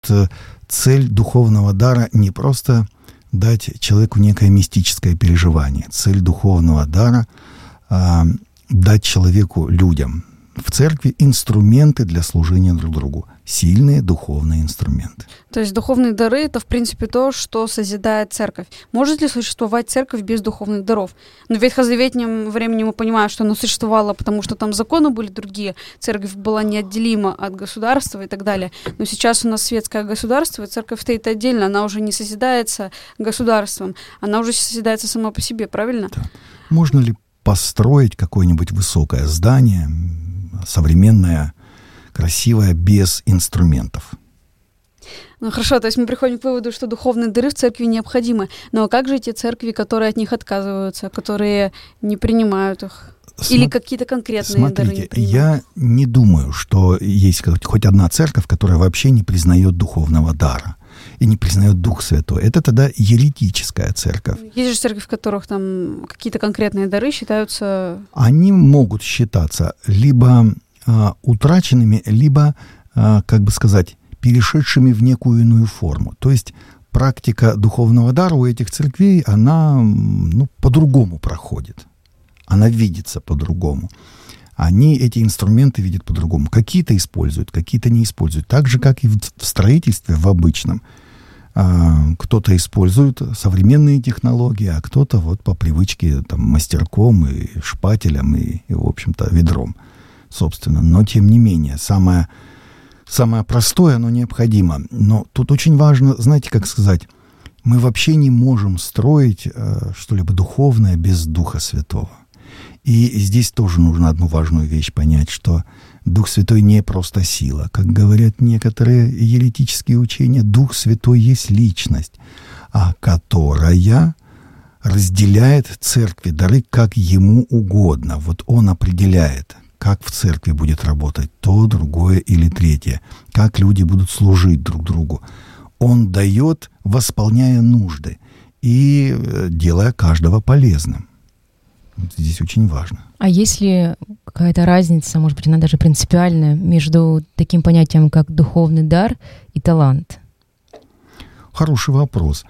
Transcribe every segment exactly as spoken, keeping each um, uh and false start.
э, цель духовного дара не просто дать человеку некое мистическое переживание. Цель духовного дара э, — дать человеку, людям в церкви инструменты для служения друг другу. Сильные духовные инструменты. То есть духовные дары — это, в принципе, то, что созидает церковь. Может ли существовать церковь без духовных даров? Но в ветхозаветнем времени мы понимаем, что она существовала, потому что там законы были другие, церковь была неотделима от государства и так далее. Но сейчас у нас светское государство, и церковь стоит отдельно, она уже не созидается государством, она уже созидается сама по себе, правильно? Да. Можно ли построить какое-нибудь высокое здание, современное, красивое, без инструментов? Ну хорошо, то есть мы приходим к выводу, что духовные дары в церкви необходимы. Но как же те церкви, которые от них отказываются, которые не принимают их? Сма- Или какие-то конкретные Смотрите, дары не принимают? Я не думаю, что есть хоть одна церковь, которая вообще не признает духовного дара и не признает Дух Святой. Это тогда еретическая церковь. Есть же церкви, в которых там какие-то конкретные дары считаются... Они могут считаться либо а, утраченными, либо, а, как бы сказать, перешедшими в некую иную форму. То есть практика духовного дара у этих церквей, она ну, по-другому проходит. Она видится по-другому. Они эти инструменты видят по-другому. Какие-то используют, какие-то не используют. Так же, как и в строительстве, в обычном. Кто-то использует современные технологии, а кто-то вот по привычке там, мастерком и шпателем и, и, в общем-то, ведром, собственно. Но, тем не менее, самое, самое простое, оно необходимо. Но тут очень важно, знаете, как сказать, мы вообще не можем строить э, что-либо духовное без Духа Святого. И здесь тоже нужно одну важную вещь понять, что Дух Святой не просто сила. Как говорят некоторые еретические учения, Дух Святой есть личность, а которая разделяет церкви дары как ему угодно. Вот он определяет, как в церкви будет работать то, другое или третье, как люди будут служить друг другу. Он дает, восполняя нужды и делая каждого полезным. Здесь очень важно. А есть ли какая-то разница, может быть, она даже принципиальная, между таким понятием, как духовный дар и талант? Хороший вопрос.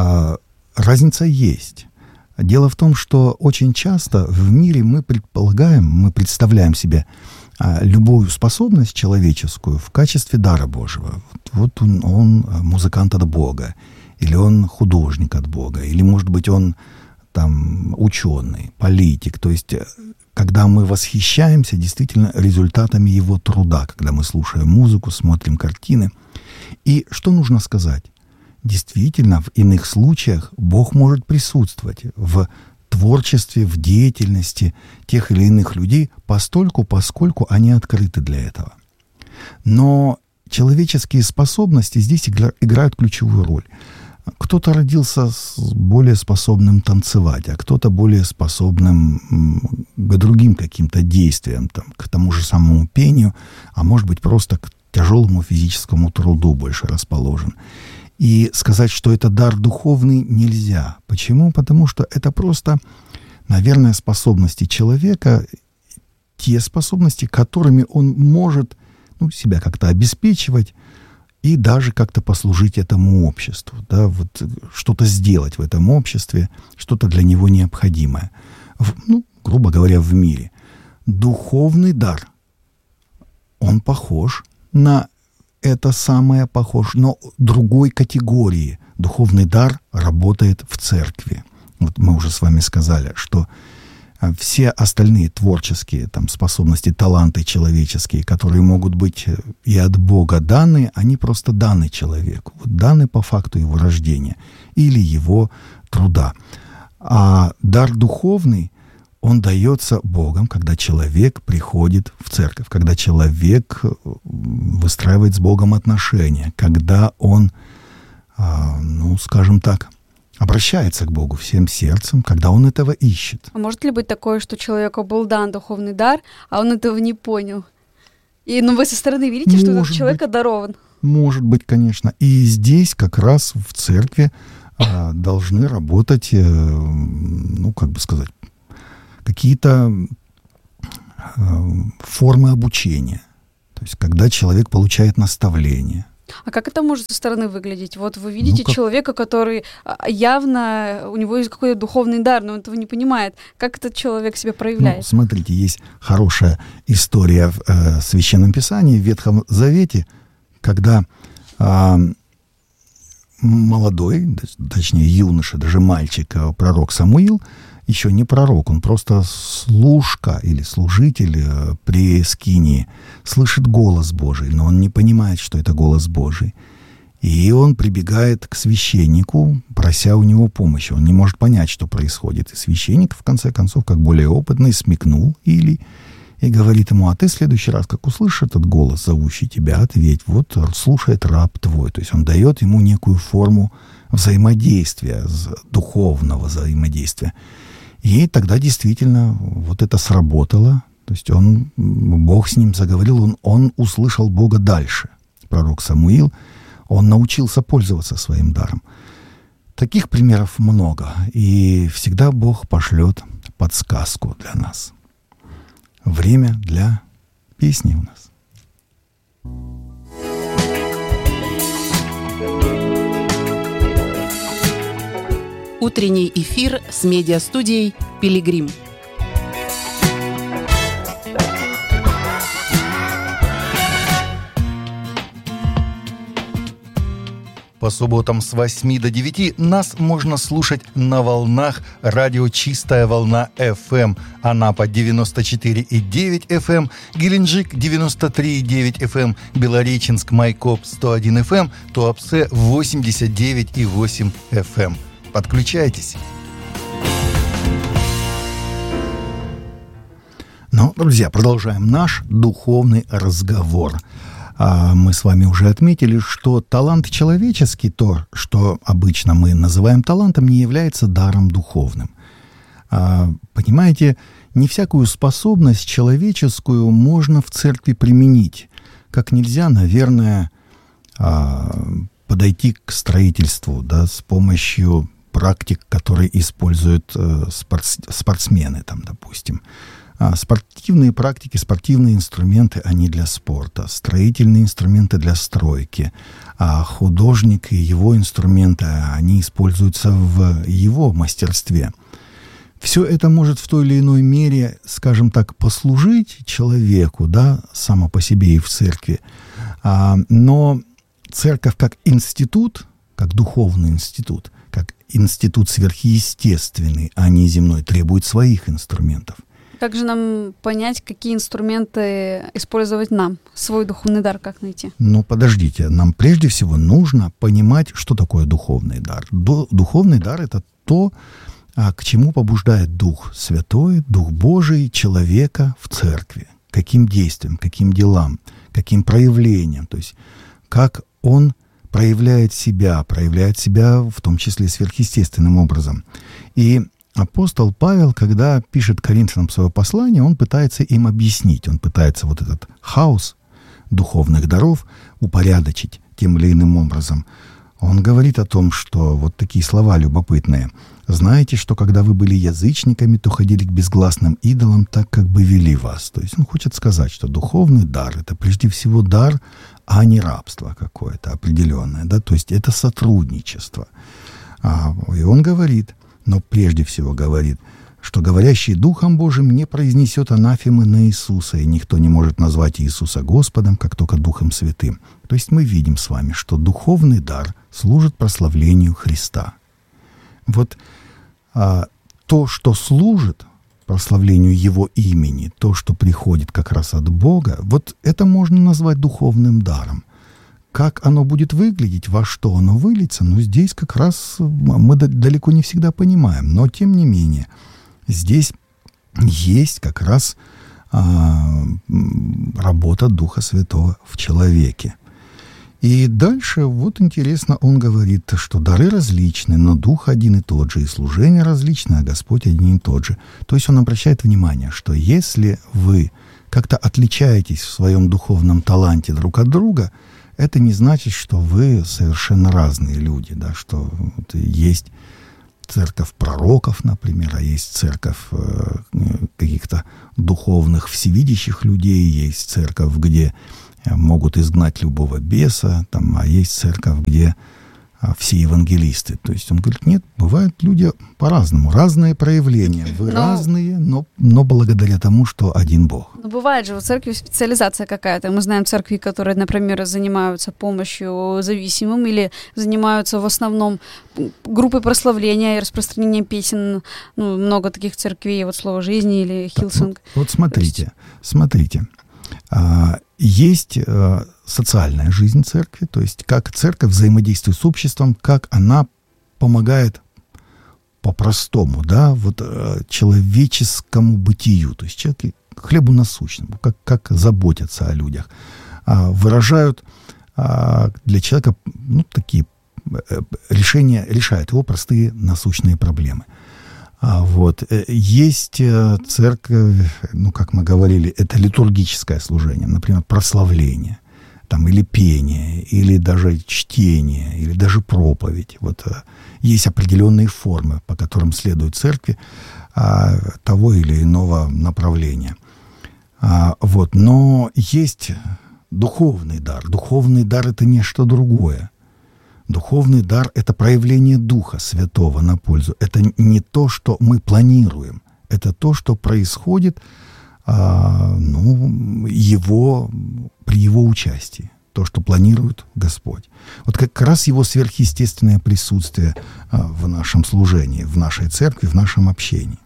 Разница есть. Дело в том, что очень часто в мире мы предполагаем, мы представляем себе любую способность человеческую в качестве дара Божьего. Вот он, он музыкант от Бога, или он художник от Бога, или, может быть, он там ученый, политик. То есть, когда мы восхищаемся действительно результатами его труда, когда мы слушаем музыку, смотрим картины. И что нужно сказать? Действительно, в иных случаях Бог может присутствовать в творчестве, в деятельности тех или иных людей, постольку, поскольку они открыты для этого. Но человеческие способности здесь играют ключевую роль. Кто-то родился более способным танцевать, а кто-то более способным к другим каким-то действиям, там, к тому же самому пению, а может быть просто к тяжелому физическому труду больше расположен. И сказать, что это дар духовный, нельзя. Почему? Потому что это просто, наверное, способности человека, те способности, которыми он может ну, себя как-то обеспечивать, и даже как-то послужить этому обществу, да, вот что-то сделать в этом обществе, что-то для него необходимое, в, ну, грубо говоря, в мире. Духовный дар, он похож на это самое, похож, но другой категории. Духовный дар работает в церкви. Вот мы уже с вами сказали, что все остальные творческие там, способности, таланты человеческие, которые могут быть и от Бога даны, они просто даны человеку. Вот даны по факту его рождения или его труда. А дар духовный, он дается Богом, когда человек приходит в церковь, когда человек выстраивает с Богом отношения, когда он, ну, скажем так, обращается к Богу всем сердцем, когда он этого ищет. А может ли быть такое, что человеку был дан духовный дар, а он этого не понял? И ну, вы со стороны видите, может что этот человек быть, одарован? Может быть, конечно. И здесь как раз в церкви а, должны работать, э, ну, как бы сказать, какие-то э, формы обучения. То есть, когда человек получает наставление, А как это может со стороны выглядеть? Вот вы видите ну, как... человека, который явно, у него есть какой-то духовный дар, но он этого не понимает. Как этот человек себя проявляет? Ну, смотрите, есть хорошая история в э, Священном Писании, в Ветхом Завете, когда э, молодой, точнее юноша, даже мальчик, пророк Самуил, еще не пророк, он просто служка или служитель при скинии, слышит голос Божий, но он не понимает, что это голос Божий. И он прибегает к священнику, прося у него помощи. Он не может понять, что происходит. И священник, в конце концов, как более опытный, смекнул Илии и говорит ему: а ты в следующий раз, как услышишь этот голос, зовущий тебя, ответь: вот слушает раб твой. То есть он дает ему некую форму взаимодействия, духовного взаимодействия. И тогда действительно вот это сработало. То есть он, Бог с ним заговорил, он, он услышал Бога дальше. Пророк Самуил, он научился пользоваться своим даром. Таких примеров много. И всегда Бог пошлет подсказку для нас. Время для песни у нас. Утренний эфир с медиастудией «Пилигрим». По субботам с восьми до девяти нас можно слушать на волнах радио «Чистая волна эф эм». Анапа девяносто четыре и девять эф эм, Геленджик девяносто три и девять эф эм, Белореченск, Майкоп сто один эф эм, Туапсе восемьдесят девять и восемь эф эм. Подключайтесь. Ну, друзья, продолжаем наш духовный разговор. А мы с вами уже отметили, что талант человеческий, то, что обычно мы называем талантом, не является даром духовным. А, понимаете, не всякую способность человеческую можно в церкви применить. Как нельзя, наверное, а, подойти к строительству, да, с помощью практик, которые используют э, спортс, спортсмены, там, допустим. А спортивные практики, спортивные инструменты, они для спорта, строительные инструменты для стройки, а художник и его инструменты, они используются в его мастерстве. Все это может в той или иной мере, скажем так, послужить человеку, да, само по себе и в церкви, а, но церковь как институт, как духовный институт, как институт сверхъестественный, а не земной, требует своих инструментов. Как же нам понять, какие инструменты использовать нам? Свой духовный дар как найти? Ну, подождите. Нам прежде всего нужно понимать, что такое духовный дар. Духовный дар — это то, к чему побуждает Дух Святой, Дух Божий человека в церкви. Каким действием, каким делам, каким проявлением. То есть как он проявляет себя, проявляет себя в том числе сверхъестественным образом. И апостол Павел, когда пишет Коринфянам свое послание, он пытается им объяснить, он пытается вот этот хаос духовных даров упорядочить тем или иным образом. Он говорит о том, что вот такие слова любопытные. «Знаете, что когда вы были язычниками, то ходили к безгласным идолам, так как бы вели вас». То есть он хочет сказать, что духовный дар — это прежде всего дар, а не рабство какое-то определенное. Да? То есть это сотрудничество. А, и он говорит, но прежде всего говорит, что говорящий Духом Божиим не произнесет анафемы на Иисуса, и никто не может назвать Иисуса Господом, как только Духом Святым. То есть мы видим с вами, что духовный дар служит прославлению Христа. Вот а, то, что служит прославлению Его имени, то, что приходит как раз от Бога, вот это можно назвать духовным даром. Как оно будет выглядеть, во что оно выльется, ну, здесь как раз мы далеко не всегда понимаем. Но, тем не менее, здесь есть как раз а, работа Духа Святого в человеке. И дальше, вот интересно, он говорит, что дары различны, но Дух один и тот же, и служение различное, а Господь один и тот же. То есть он обращает внимание, что если вы как-то отличаетесь в своем духовном таланте друг от друга, это не значит, что вы совершенно разные люди, да, что вот есть церковь пророков, например, а есть церковь э, каких-то духовных, всевидящих людей, есть церковь, где могут изгнать любого беса, там, а есть церковь, где все евангелисты. То есть он говорит, нет, бывают люди по-разному, разные проявления. Вы но, разные, но, но благодаря тому, что один Бог. Но бывает же в церкви специализация какая-то. Мы знаем церкви, которые, например, занимаются помощью зависимым или занимаются в основном группой прославления и распространением песен. Ну, много таких церквей, вот «Слово жизни» или «Хиллсонг». Вот, вот смотрите, есть... смотрите. А, есть а, социальная жизнь церкви, то есть как церковь взаимодействует с обществом, как она помогает по-простому, да, вот а, человеческому бытию, то есть человеку, хлебу насущному, как, как заботятся о людях, а, выражают а, для человека, ну, такие решения, решают его простые насущные проблемы. А вот. Есть церковь, ну, как мы говорили, это литургическое служение, например, прославление, там, или пение, или даже чтение, или даже проповедь. Вот. Есть определенные формы, по которым следуют церкви а, того или иного направления. А, вот. Но есть духовный дар. Духовный дар — это нечто другое. Духовный дар — это проявление Духа Святого на пользу. Это не то, что мы планируем. Это то, что происходит а, ну, его, при его участии. То, что планирует Господь. Вот как раз его сверхъестественное присутствие а, в нашем служении, в нашей церкви, в нашем общении.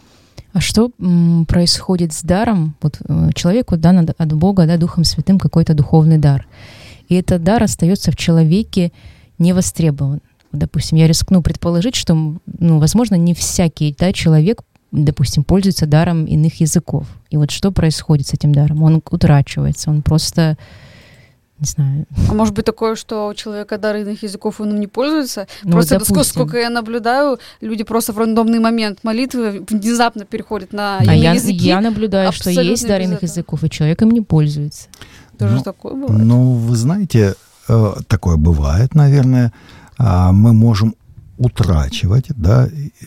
А что м, происходит с даром? Вот человеку дан от Бога, да, Духом Святым какой-то духовный дар. И этот дар остается в человеке не востребован. Допустим, я рискну предположить, что, ну, возможно, не всякий, да, человек, допустим, пользуется даром иных языков. И вот что происходит с этим даром? Он утрачивается, он просто, не знаю... А может быть такое, что у человека дар иных языков, он им не пользуется? Ну, просто допустим. сколько я наблюдаю, люди просто в рандомный момент молитвы внезапно переходят на а иные я, языки. я наблюдаю, что есть дар иных языков, и человек им не пользуется. Тоже ну, такое бывает? Ну, вы знаете... Такое бывает, наверное. Мы можем утрачивать, да,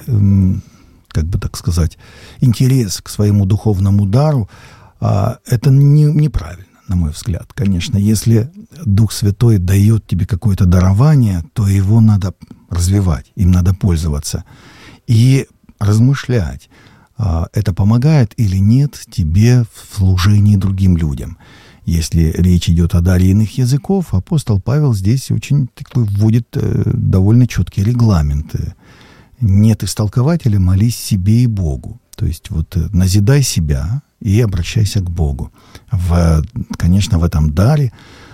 как бы так сказать, интерес к своему духовному дару. Это не, неправильно, на мой взгляд. Конечно, если Дух Святой дает тебе какое-то дарование, то его надо развивать, им надо пользоваться и размышлять, это помогает или нет тебе в служении другим людям. Если речь идет о даре иных языков, апостол Павел здесь очень такой вводит э, довольно четкие регламенты. Нет истолкователя, молись себе и Богу. То есть вот э, назидай себя и обращайся к Богу. В, конечно, в этом даре,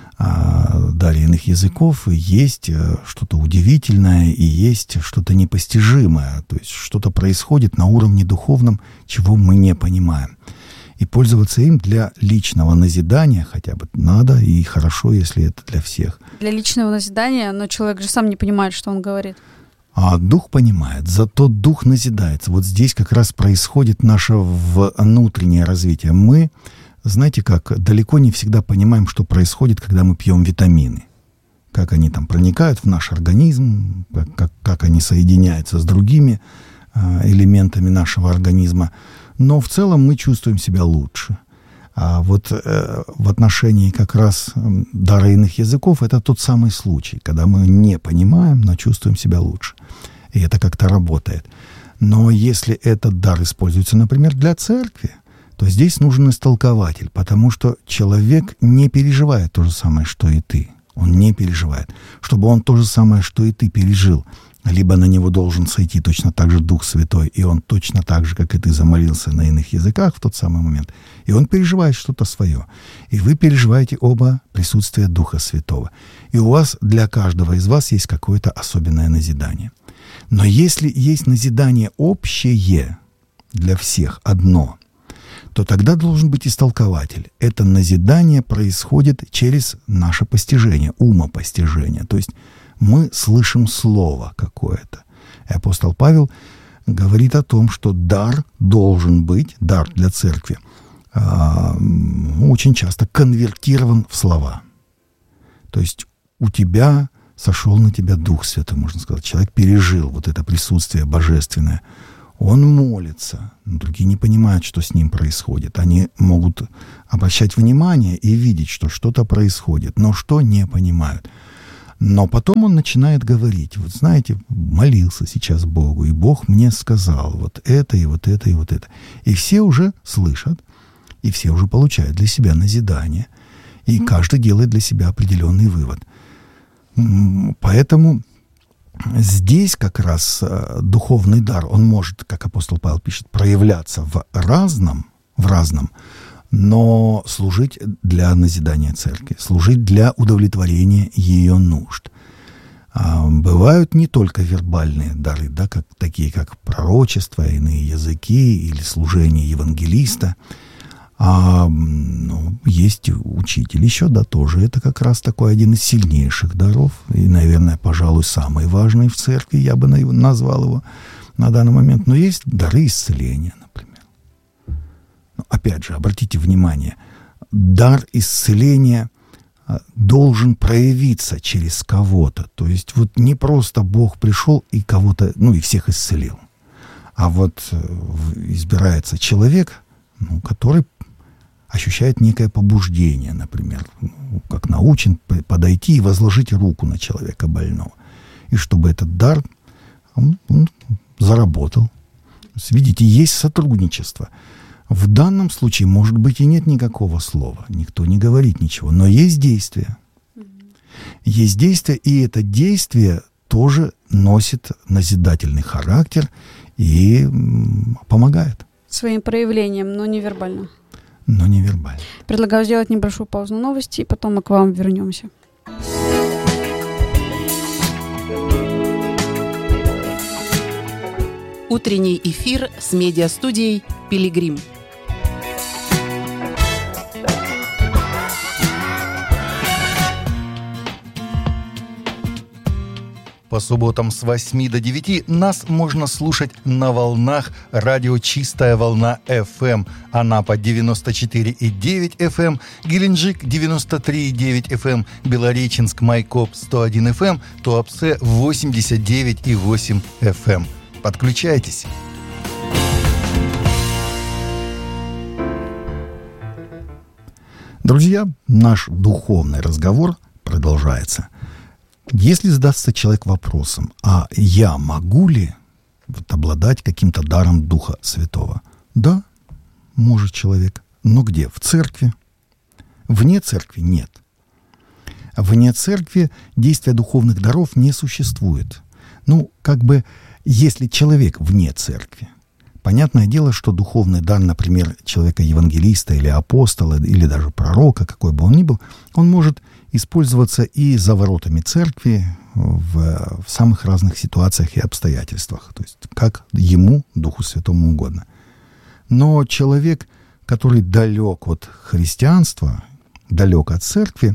э, даре иных языков есть э, что-то удивительное и есть что-то непостижимое. То есть что-то происходит на уровне духовном, чего мы не понимаем. И пользоваться им для личного назидания хотя бы надо, и хорошо, если это для всех. Для личного назидания, но человек же сам не понимает, что он говорит. А дух понимает, зато дух назидается. Вот здесь как раз происходит наше внутреннее развитие. Мы, знаете как, далеко не всегда понимаем, что происходит, когда мы пьем витамины. Как они там проникают в наш организм, как, как, как они соединяются с другими э, элементами нашего организма. Но в целом мы чувствуем себя лучше. А вот э, в отношении как раз э, дара иных языков это тот самый случай, когда мы не понимаем, но чувствуем себя лучше. И это как-то работает. Но если этот дар используется, например, для церкви, то здесь нужен истолкователь, потому что человек не переживает то же самое, что и ты. Он не переживает. Чтобы он то же самое, что и ты, пережил, либо на него должен сойти точно так же Дух Святой, и он точно так же, как и ты, замолился на иных языках в тот самый момент, и он переживает что-то свое. И вы переживаете оба присутствие Духа Святого. И у вас, для каждого из вас, есть какое-то особенное назидание. Но если есть назидание общее для всех, одно, то тогда должен быть истолкователь. Это назидание происходит через наше постижение, умопостижение. То есть мы слышим слово какое-то. И апостол Павел говорит о том, что дар должен быть, дар для церкви, очень часто конвертирован в слова. То есть у тебя сошел на тебя Дух Святой, можно сказать. Человек пережил вот это присутствие божественное. Он молится, но другие не понимают, что с ним происходит. Они могут обращать внимание и видеть, что что-то происходит, но что не понимают. Но потом он начинает говорить, вот знаете, молился сейчас Богу, и Бог мне сказал вот это, и вот это, и вот это. И все уже слышат, и все уже получают для себя назидание, и mm-hmm. каждый делает для себя определенный вывод. Поэтому здесь как раз духовный дар, он может, как апостол Павел пишет, проявляться в разном, в разном, но служить для назидания церкви, служить для удовлетворения ее нужд. А бывают не только вербальные дары, да, как, такие как пророчество, иные языки или служение евангелиста, а ну, есть учитель еще, да, тоже. Это как раз такой один из сильнейших даров, и, наверное, пожалуй, самый важный в церкви, я бы назвал его на данный момент. Но есть дары исцеления, например. Опять же, обратите внимание, дар исцеления должен проявиться через кого-то. То есть вот не просто Бог пришел и кого-то, ну и всех исцелил. А вот избирается человек, ну, который ощущает некое побуждение, например, ну, как научен подойти и возложить руку на человека больного. И чтобы этот дар он, он заработал. Видите, есть сотрудничество. В данном случае, может быть, и нет никакого слова. Никто не говорит ничего. Но есть действие. Mm-hmm. Есть действие, и это действие тоже носит назидательный характер и м, помогает. Своим проявлением, но не вербально. Но не вербально. Предлагаю сделать небольшую паузу на новости, и потом мы к вам вернемся. Утренний эфир с медиастудией «Пилигрим». По субботам с восьми до девяти нас можно слушать на волнах радио «Чистая волна эф эм». Анапа девяносто четыре и девять эф эм, Геленджик девяносто три и девять эф эм, Белореченск, Майкоп сто один эф эм, Туапсе восемьдесят девять и восемь эф эм. Подключайтесь. Друзья, наш духовный разговор продолжается. Если задастся человек вопросом, а я могу ли вот обладать каким-то даром Духа Святого? Да, может человек. Но где? В церкви. Вне церкви нет. Вне церкви действия духовных даров не существует. Ну, как бы, если человек вне церкви, понятное дело, что духовный дар, например, человека-евангелиста или апостола, или даже пророка, какой бы он ни был, он может использоваться и за воротами церкви в, в самых разных ситуациях и обстоятельствах. То есть как ему, Духу Святому, угодно. Но человек, который далек от христианства, далек от церкви,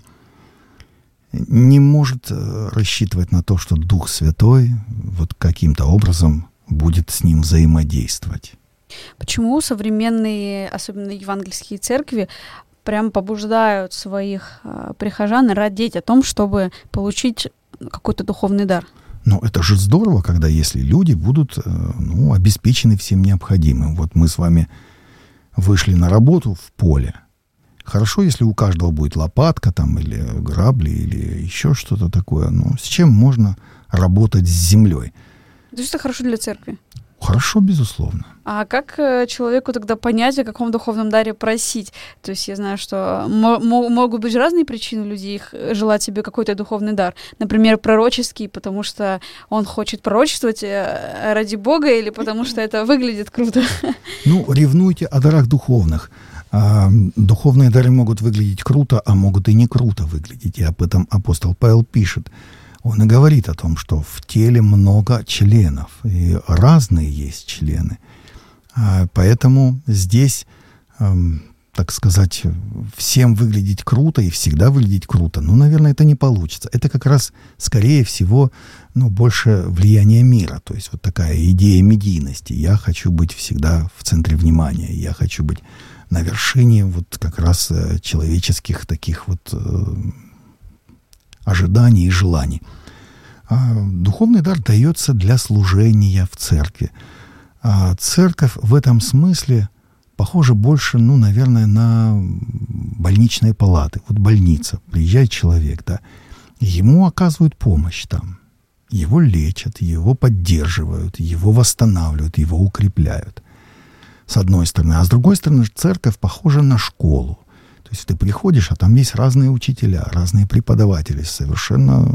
не может рассчитывать на то, что Дух Святой вот каким-то образом будет с ним взаимодействовать. Почему современные, особенно евангельские церкви, прям побуждают своих э, прихожан радеть о том, чтобы получить какой-то духовный дар? Ну, это же здорово, когда если люди будут э, ну, обеспечены всем необходимым. Вот мы с вами вышли на работу в поле. Хорошо, если у каждого будет лопатка там, или грабли, или еще что-то такое. Но с чем можно работать с землей? То есть это хорошо для церкви? Хорошо, безусловно. А как человеку тогда понять, о каком духовном даре просить? То есть я знаю, что м- могут быть разные причины людей желать себе какой-то духовный дар. Например, пророческий, потому что он хочет пророчествовать ради Бога, или потому что это выглядит круто. Ну, ревнуйте о дарах духовных. А, духовные дары могут выглядеть круто, а могут и не круто выглядеть. И об этом апостол Павел пишет. Он и говорит о том, что в теле много членов, и разные есть члены. А, поэтому здесь, эм, так сказать, всем выглядеть круто и всегда выглядеть круто, ну, наверное, это не получится. Это как раз, скорее всего, ну, больше влияние мира. То есть вот такая идея медийности. Я хочу быть всегда в центре внимания. Я хочу быть на вершине вот как раз человеческих таких вот ожиданий и желаний. А духовный дар дается для служения в церкви. А церковь в этом смысле похожа больше, ну, наверное, на больничные палаты. Вот больница, приезжает человек, да, ему оказывают помощь там. Его лечат, его поддерживают, его восстанавливают, его укрепляют. С одной стороны. А с другой стороны, церковь похожа на школу. То есть ты приходишь, а там есть разные учителя, разные преподаватели совершенно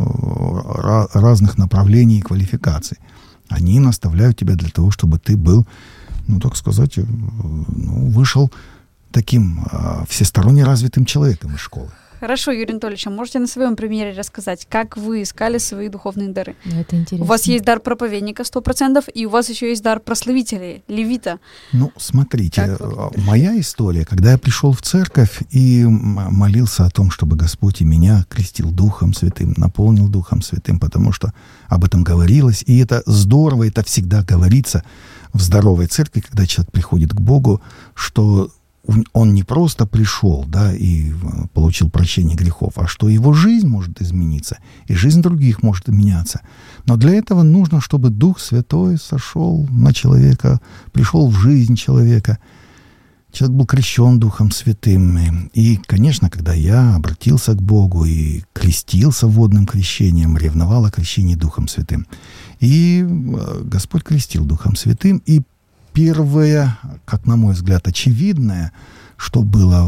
разных направлений и квалификаций. Они наставляют тебя для того, чтобы ты был, ну, так сказать, ну, вышел таким э, всесторонне развитым человеком из школы. Хорошо, Юрий Анатольевич, а можете на своем примере рассказать, как вы искали свои духовные дары? Это интересно. У вас есть дар проповедника сто процентов, и у вас еще есть дар прославителя, левита. Ну, смотрите, моя история, когда я пришел в церковь и молился о том, чтобы Господь и меня крестил Духом Святым, наполнил Духом Святым, потому что об этом говорилось, и это здорово, это всегда говорится в здоровой церкви, когда человек приходит к Богу, что он не просто пришел, да, и получил прощение грехов, а что его жизнь может измениться, и жизнь других может меняться. Но для этого нужно, чтобы Дух Святой сошел на человека, пришел в жизнь человека. Человек был крещен Духом Святым. И, конечно, когда я обратился к Богу и крестился водным крещением, ревновал о крещении Духом Святым. И Господь крестил Духом Святым, и первое, как на мой взгляд, очевидное, что было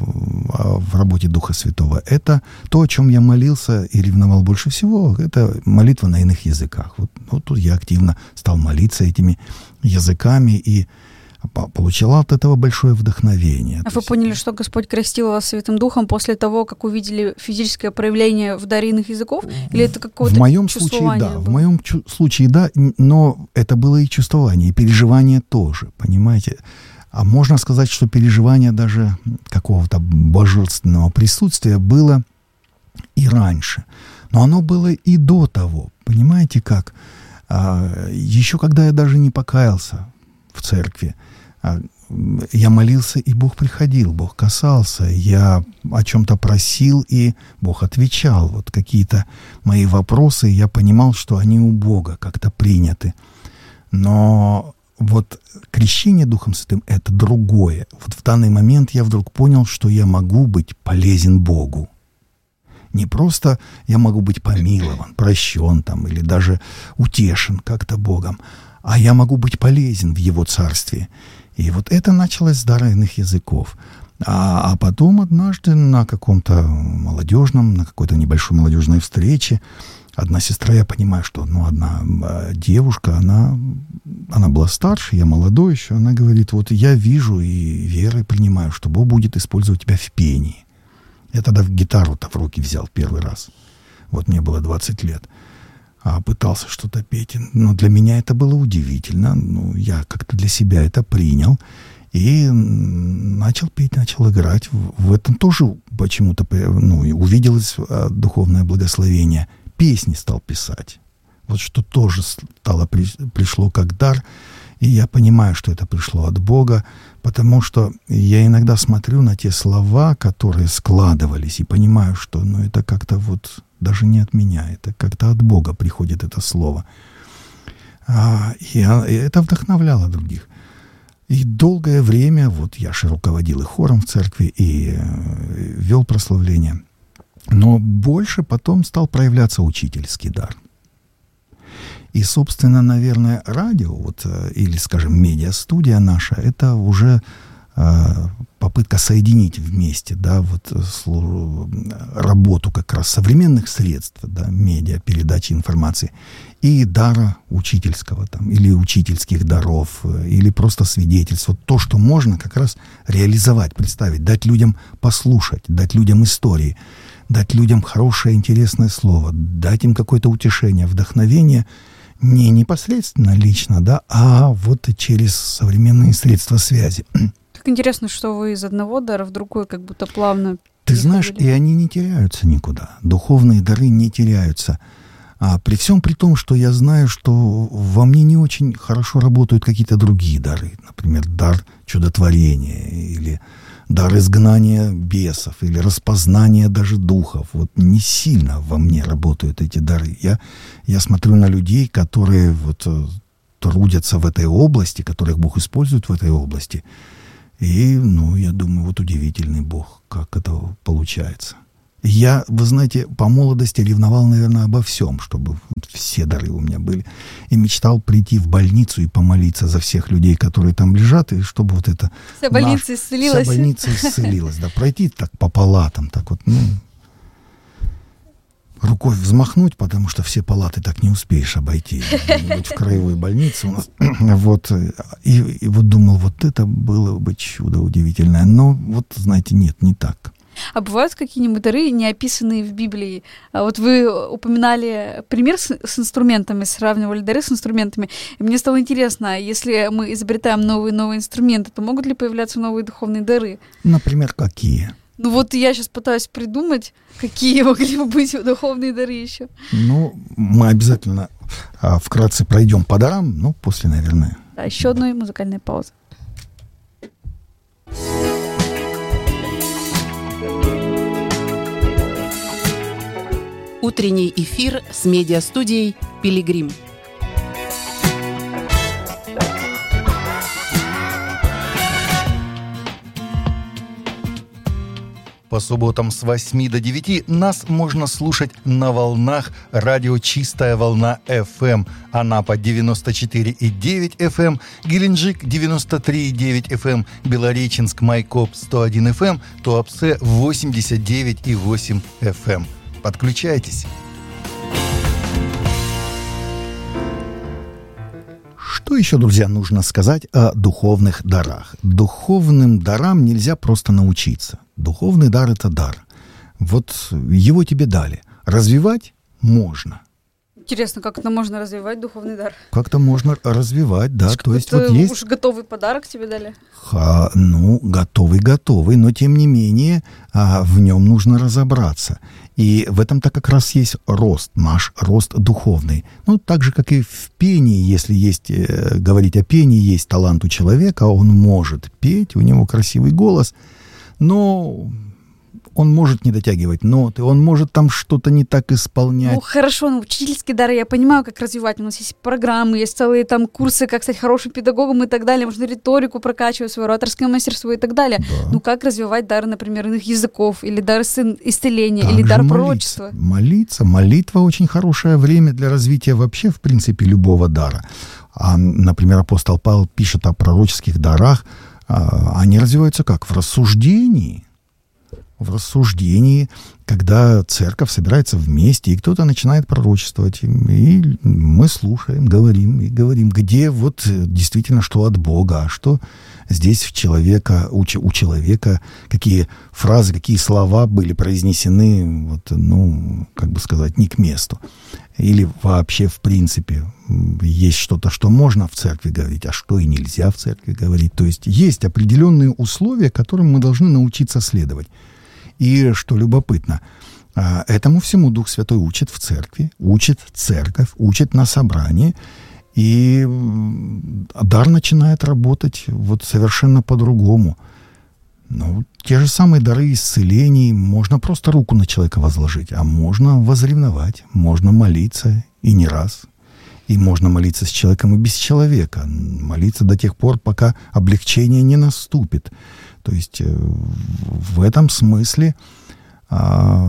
в, в работе Духа Святого, это то, о чем я молился и ревновал больше всего, это молитва на иных языках. Вот, вот тут я активно стал молиться этими языками и получила от этого большое вдохновение. А вы поняли, что Господь крестил вас Святым Духом после того, как увидели физическое проявление в даре иных языков? Или это какое-то в моем случае, да, было? В моем чу- случае, да, но это было и чувствование, и переживание тоже, понимаете? А можно сказать, что переживание даже какого-то божественного присутствия было и раньше. Но оно было и до того, понимаете как? А, еще когда я даже не покаялся в церкви, я молился, и Бог приходил, Бог касался, я о чем-то просил, и Бог отвечал. Вот какие-то мои вопросы, я понимал, что они у Бога как-то приняты. Но вот крещение Духом Святым — это другое. Вот в данный момент я вдруг понял, что я могу быть полезен Богу. Не просто я могу быть помилован, прощен там, или даже утешен как-то Богом, а я могу быть полезен в Его Царстве. И вот это началось с дара иных языков. А, а потом однажды на каком-то молодежном, на какой-то небольшой молодежной встрече одна сестра, я понимаю, что ну, одна девушка, она, она была старше, я молодой еще, она говорит, вот я вижу и верой принимаю, что Бог будет использовать тебя в пении. Я тогда гитару-то в руки взял первый раз. Вот мне было двадцать лет. А пытался что-то петь. Но для меня это было удивительно. Ну, я как-то для себя это принял. И начал петь, начал играть. В этом тоже почему-то ну, увиделось духовное благословение. Песни стал писать. Вот что тоже стало, пришло как дар. И я понимаю, что это пришло от Бога, потому что я иногда смотрю на те слова, которые складывались, и понимаю, что ну, это как-то вот даже не от меня, это как-то от Бога приходит это слово. А, и, и это вдохновляло других. И долгое время, вот я же руководил и хором в церкви, и э, вел прославление, но больше потом стал проявляться учительский дар. И, собственно, наверное, радио, вот, или, скажем, медиа-студия наша, это уже э, попытка соединить вместе, да, вот, слу, работу как раз современных средств, да, медиа, передачи информации, и дара учительского, там, или учительских даров, или просто свидетельств. Вот то, что можно как раз реализовать, представить, дать людям послушать, дать людям истории, дать людям хорошее, интересное слово, дать им какое-то утешение, вдохновение, не непосредственно лично, да, а вот через современные средства связи. Как интересно, что вы из одного дара в другой как будто плавно Ты знаешь, и они не теряются никуда. Духовные дары не теряются. А при всем при том, что я знаю, что во мне не очень хорошо работают какие-то другие дары. Например, дар чудотворения или дар изгнания бесов или распознания даже духов. Вот не сильно во мне работают эти дары. Я, я смотрю на людей, которые вот трудятся в этой области, которых Бог использует в этой области. И, ну, я думаю, вот удивительный Бог, как это получается. Я, вы знаете, по молодости ревновал, наверное, обо всем, чтобы все дары у меня были. И мечтал прийти в больницу и помолиться за всех людей, которые там лежат, и чтобы вот это... Вся больница наш, исцелилась. Вся больница исцелилась, да. Пройти так по палатам, так вот, ну... Рукой взмахнуть, потому что все палаты так не успеешь обойти. Вот в краевой больнице у нас... Вот, и, и вот думал, вот это было бы чудо удивительное. Но вот, знаете, нет, не так. А бывают какие-нибудь дары, не описанные в Библии? А вот вы упоминали пример с, с инструментами, сравнивали дары с инструментами. И мне стало интересно, если мы изобретаем новые новые инструменты, то могут ли появляться новые духовные дары? Например, какие? Ну вот я сейчас пытаюсь придумать, какие могли бы быть духовные дары еще. Ну, мы обязательно а, вкратце пройдем по дарам, ну, после, наверное. Да, еще одной музыкальной паузы. Утренний эфир с медиастудией «Пилигрим». По субботам с восьми до девяти нас можно слушать на волнах радио «Чистая волна эф эм». Анапа девяносто четыре и девять эф эм, Геленджик девяносто три и девять эф эм, Белореченск Майкоп сто один эф эм, Туапсе восемьдесят девять и восемь эф эм. Подключайтесь. Что еще, друзья, нужно сказать о духовных дарах? Духовным дарам нельзя просто научиться. Духовный дар — это дар. Вот его тебе дали. Развивать можно. Интересно, как это можно развивать, духовный дар? Как-то можно развивать, да. То есть вот есть... Уж готовый подарок тебе дали? Ха, ну, готовый-готовый, но тем не менее а, в нем нужно разобраться. И в этом-то как раз есть рост, наш рост духовный. Ну, так же, как и в пении, если есть, э, говорить о пении, есть талант у человека, он может петь, у него красивый голос, но... Он может не дотягивать ноты, он может там что-то не так исполнять. Ну, хорошо, ну, учительские дары, я понимаю, как развивать. У нас есть программы, есть целые там курсы, как стать хорошим педагогом и так далее. Можно риторику прокачивать, свое ораторское мастерство и так далее. Да. Ну, как развивать дары, например, иных языков, или дар исцеления, так или дар молиться. Пророчества? Молиться. Молитва очень хорошее время для развития вообще, в принципе, любого дара. А, например, апостол Павел пишет о пророческих дарах. А, они развиваются как? В рассуждении. В рассуждении, когда церковь собирается вместе, и кто-то начинает пророчествовать, и мы слушаем, говорим, и говорим, где вот действительно что от Бога, а что здесь в человека, у, у человека, какие фразы, какие слова были произнесены, вот, ну, как бы сказать, не к месту. Или вообще, в принципе, есть что-то, что можно в церкви говорить, а что и нельзя в церкви говорить. То есть есть определенные условия, которым мы должны научиться следовать. И что любопытно, этому всему Дух Святой учит в церкви, учит церковь, учит на собрании, и дар начинает работать вот совершенно по-другому. Ну, те же самые дары исцелений, можно просто руку на человека возложить, а можно возревновать, можно молиться, и не раз. И можно молиться с человеком и без человека, молиться до тех пор, пока облегчение не наступит. То есть в этом смысле а,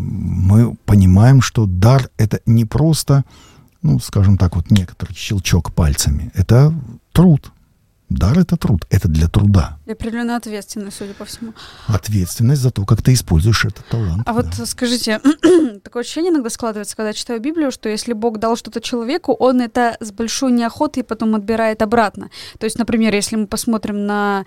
мы понимаем, что дар — это не просто, ну, скажем так, вот некоторый щелчок пальцами. Это труд. Дар — это труд. Это для труда. И определенная ответственность, судя по всему. Ответственность за то, как ты используешь этот талант. А да. Вот скажите, такое ощущение иногда складывается, когда я читаю Библию, что если Бог дал что-то человеку, Он это с большой неохотой потом отбирает обратно. То есть, например, если мы посмотрим на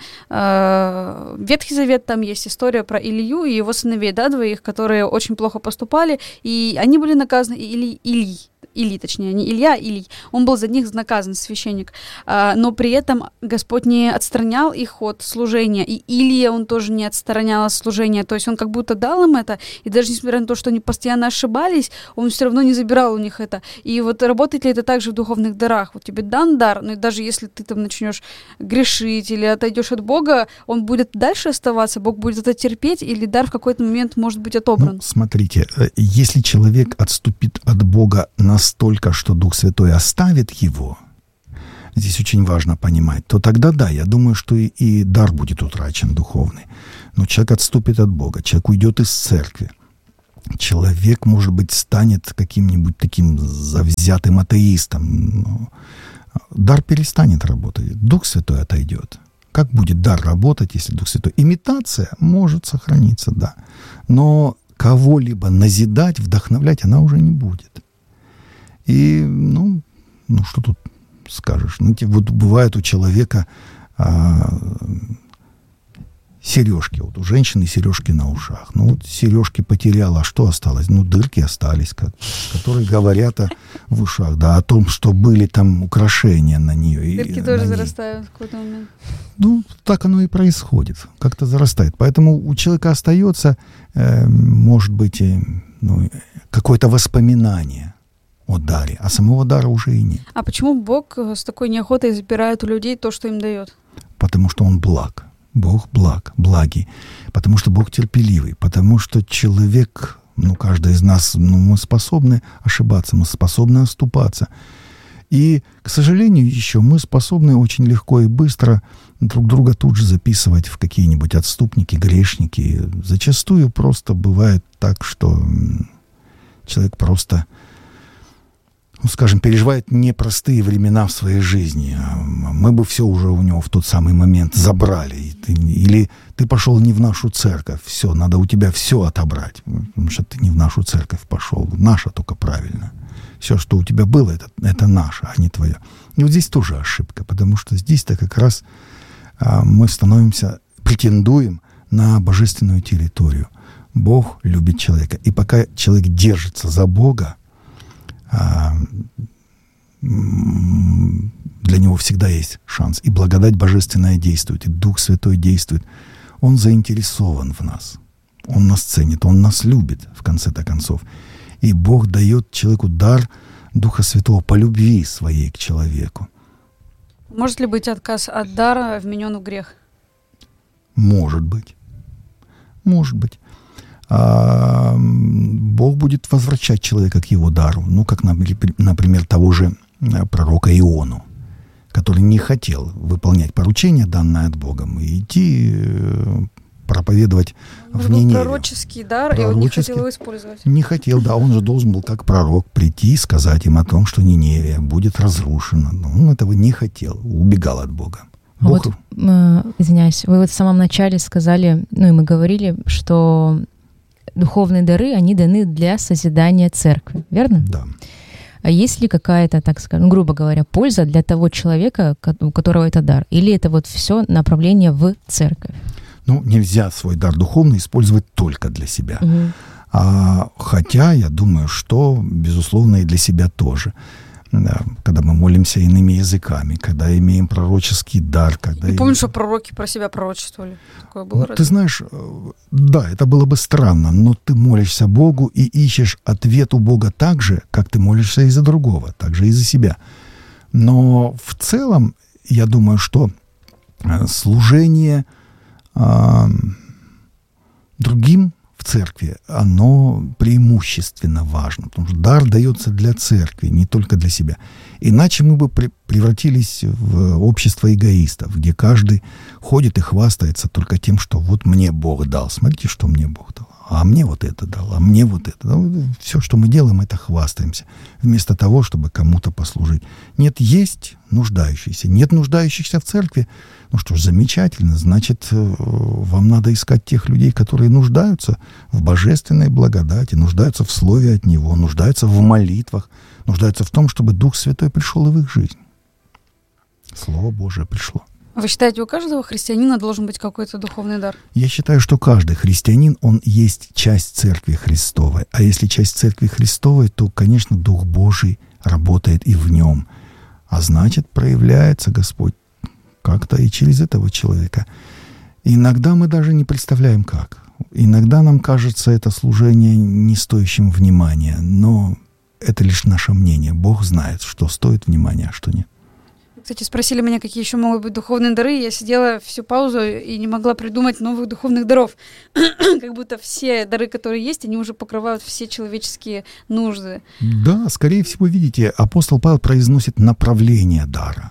э, Ветхий Завет, там есть история про Илью и его сыновей, да, двоих, которые очень плохо поступали, и они были наказаны, и Или, Илий, Илий, точнее, не Илья, Илий, он был за них наказан, священник, а, но при этом Господь не отстранял их от служения, и Илия он тоже не отстранял от служения, то есть он как будто дал им это, и даже несмотря на то, что они постоянно ошибались, он все равно не забирал у них это. И вот работает ли это также в духовных дарах? Вот тебе дан дар, но даже если ты там начнешь грешить или отойдешь от Бога, он будет дальше оставаться, Бог будет это терпеть, или дар в какой-то момент может быть отобран? Ну, смотрите, если человек отступит от Бога на настолько, что Дух Святой оставит его, здесь очень важно понимать, то тогда да, я думаю, что и, и дар будет утрачен духовный. Но человек отступит от Бога, человек уйдет из церкви. Человек, может быть, станет каким-нибудь таким завзятым атеистом. Дар перестанет работать, Дух Святой отойдет. Как будет дар работать, если Дух Святой? Имитация может сохраниться, да. Но кого-либо назидать, вдохновлять она уже не будет. И, ну, ну что тут скажешь? Ну, вот бывает у человека а, сережки. Вот у женщины сережки на ушах. Ну, вот сережки потеряла, а что осталось? Ну, дырки остались, как, которые говорят о, в ушах, да, о том, что были там украшения на нее. Дырки и, тоже на зарастают в какой-то момент. Ну, так оно и происходит. Как-то зарастает. Поэтому у человека остается, э, может быть, э, ну, какое-то воспоминание о даре, а самого дара уже и нет. А почему Бог с такой неохотой забирает у людей то, что им дает? Потому что Он благ. Бог благ, благий. Потому что Бог терпеливый. Потому что человек, ну, каждый из нас, ну, мы способны ошибаться, мы способны оступаться. И, к сожалению, еще мы способны очень легко и быстро друг друга тут же записывать в какие-нибудь отступники, грешники. Зачастую просто бывает так, что человек просто, ну, скажем, переживает непростые времена в своей жизни. Мы бы все уже у него в тот самый момент забрали. Или ты пошел не в нашу церковь, все, надо у тебя все отобрать, потому что ты не в нашу церковь пошел. Наша только правильно. Все, что у тебя было, это, это наше, а не твое. И вот здесь тоже ошибка, потому что здесь-то как раз а, мы становимся, претендуем на божественную территорию. Бог любит человека. И пока человек держится за Бога, а, для него всегда есть шанс. И благодать божественная действует, и Дух Святой действует. Он заинтересован в нас. Он нас ценит, Он нас любит, в конце-то концов. И Бог дает человеку дар Духа Святого по любви своей к человеку. Может ли быть отказ от дара вменен в грех? Может быть. Может быть. А Бог будет возвращать человека к его дару. Ну, как, например, того же пророка Иону, который не хотел выполнять поручение, данное от Бога, и идти проповедовать в Ниневе. Пророческий дар, и он не хотел его использовать. Не хотел, да. Он же должен был, как пророк, прийти и сказать им о том, что Ниневия будет разрушена. Но он этого не хотел, убегал от Бога. Бог... Вот, э, извиняюсь, вы вот в самом начале сказали, ну и мы говорили, что духовные дары, они даны для созидания церкви, верно? Да. А есть ли какая-то, так скажем, грубо говоря, польза для того человека, у которого это дар? Или это вот все направление в церковь? Ну, нельзя свой дар духовный использовать только для себя. Угу. А, хотя, я думаю, что, безусловно, и для себя тоже. Да, когда мы молимся иными языками, когда имеем пророческий дар. Когда Не им... помню, что пророки про себя пророчествовали. Такое было. Ну, ты знаешь, да, это было бы странно, но ты молишься Богу и ищешь ответ у Бога так же, как ты молишься и за другого, так же и за себя. Но в целом, я думаю, что служение а, другим в церкви, оно преимущественно важно, потому что дар дается для церкви, не только для себя. Иначе мы бы превратились в общество эгоистов, где каждый ходит и хвастается только тем, что вот мне Бог дал. Смотрите, что мне Бог дал. А мне вот это дал, а мне вот это. Ну, все, что мы делаем, это хвастаемся. Вместо того, чтобы кому-то послужить. Нет, есть нуждающиеся. Нет нуждающихся в церкви. Ну что ж, замечательно. Значит, вам надо искать тех людей, которые нуждаются в божественной благодати, нуждаются в слове от Него, нуждаются в молитвах, нуждаются в том, чтобы Дух Святой пришел и в их жизнь. Слово Божие пришло. Вы считаете, у каждого христианина должен быть какой-то духовный дар? Я считаю, что каждый христианин, он есть часть Церкви Христовой. А если часть Церкви Христовой, то, конечно, Дух Божий работает и в нем. А значит, проявляется Господь как-то и через этого человека. И иногда мы даже не представляем, как. Иногда нам кажется это служение не стоящим внимания, но это лишь наше мнение. Бог знает, что стоит внимания, а что нет. Кстати, спросили меня, какие еще могут быть духовные дары. Я сидела всю паузу и не могла придумать новых духовных даров. Как будто все дары, которые есть, они уже покрывают все человеческие нужды. Да, скорее всего, видите, апостол Павел произносит направление дара.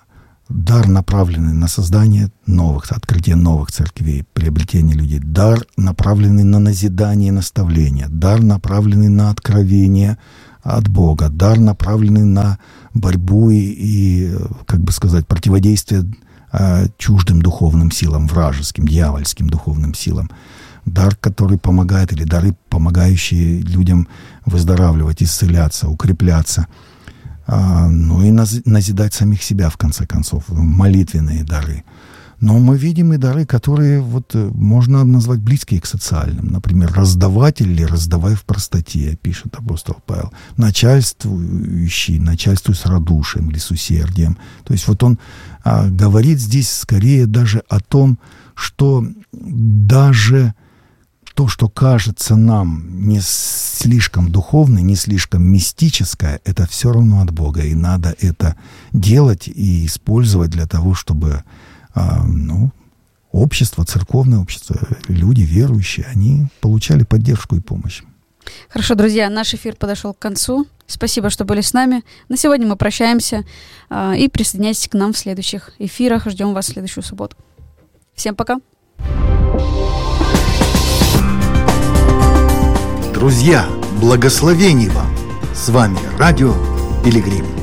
дар, направленный на создание новых, открытие новых церквей, приобретение людей. Дар, направленный на назидание и наставление. Дар, направленный на откровение от Бога. Дар, направленный на борьбу и, и как бы сказать, противодействие э, чуждым духовным силам, вражеским, дьявольским духовным силам. Дар, который помогает, или дары, помогающие людям выздоравливать, исцеляться, укрепляться. А, ну и назидать самих себя, в конце концов, молитвенные дары. Но мы видим и дары, которые вот можно назвать близкие к социальным. Например, раздаватель или раздавай в простоте, пишет апостол Павел. Начальствующий, начальствуй с радушием или с усердием. То есть вот он а, говорит здесь скорее даже о том, что даже то, что кажется нам не слишком духовное, не слишком мистическое, это все равно от Бога. И надо это делать и использовать для того, чтобы а, ну, общество, церковное общество, люди верующие, они получали поддержку и помощь. Хорошо, друзья, наш эфир подошел к концу. Спасибо, что были с нами. На сегодня мы прощаемся. А, и присоединяйтесь к нам в следующих эфирах. Ждем вас в следующую субботу. Всем пока. Друзья, благословений вам! С вами Радио Пилигрим.